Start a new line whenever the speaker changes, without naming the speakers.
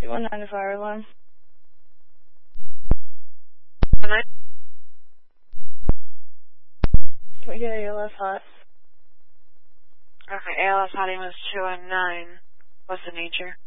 219 to fire alarm. Can we get ALS hot?
Okay, ALS hot was 219. What's the nature?